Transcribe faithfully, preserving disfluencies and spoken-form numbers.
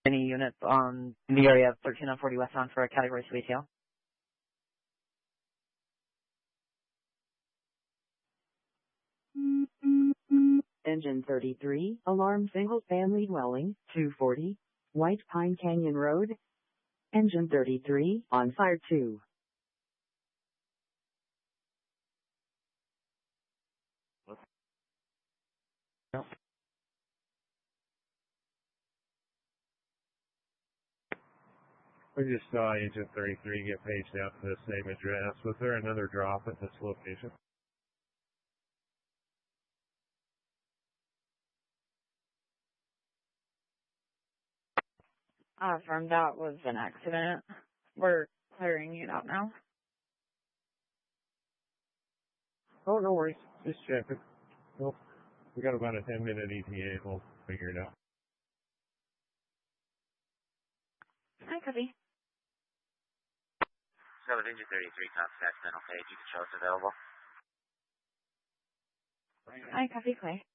Any units on in the area of thirteen oh forty westbound for a Category two A T L? Engine thirty-three, alarm single-family dwelling, two forty, White Pine Canyon Road. Engine thirty-three, on fire two. No. We just saw Agent thirty-three get paged out to the same address. Was there another drop at this location? Uh, from that was an accident. We're clearing it out now. Oh, no worries. Just checking. Well, we got about a ten minute E T A. We'll figure it out. Hi, copy. So with Engine thirty-three, contact accidental page. You can show us available. Hi, copy, Clay.